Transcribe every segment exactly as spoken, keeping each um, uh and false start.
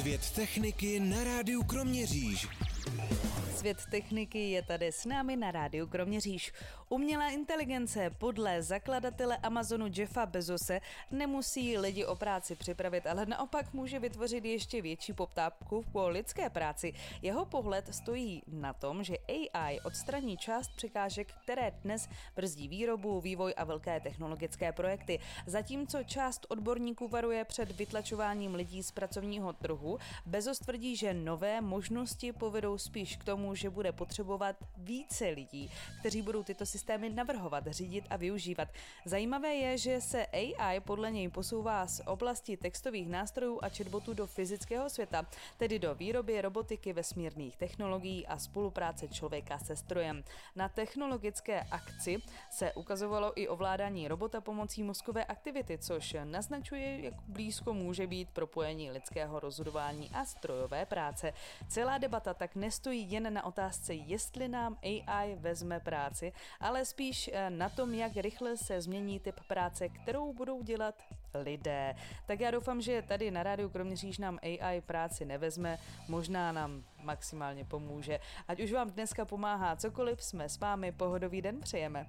Svět techniky na rádiu Kroměříž. Svět techniky je tady s námi na rádiu Kroměříž. Umělá inteligence podle zakladatele Amazonu Jeffa Bezose nemusí lidi o práci připravit, ale naopak může vytvořit ještě větší poptávku po lidské práci. Jeho pohled stojí na tom, že A I odstraní část překážek, které dnes brzdí výrobu, vývoj a velké technologické projekty. Zatímco část odborníků varuje před vytlačováním lidí z pracovního trhu, Bezos tvrdí, že nové možnosti povedou spíš k tomu, že bude potřebovat více lidí, kteří budou tyto systémy navrhovat, řídit a využívat. Zajímavé je, že se A I podle něj posouvá z oblasti textových nástrojů a chatbotů do fyzického světa, tedy do výroby, robotiky, vesmírných technologií a spolupráce člověka se strojem. Na technologické akci se ukazovalo i ovládání robota pomocí mozkové aktivity, což naznačuje, jak blízko může být propojení lidského rozhodování a strojové práce. Celá debata tak nestojí jen na otázce, jestli nám A I vezme práci, ale spíš na tom, jak rychle se změní typ práce, kterou budou dělat lidé. Tak já doufám, že tady na rádiu Kroměříž nám A I práci nevezme, možná nám maximálně pomůže. Ať už vám dneska pomáhá cokoliv, jsme s vámi, pohodový den přejeme.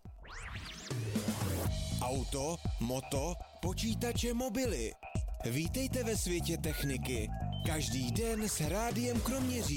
Auto, moto, počítače, mobily. Vítejte ve světě techniky. Každý den s rádiem Kroměříž.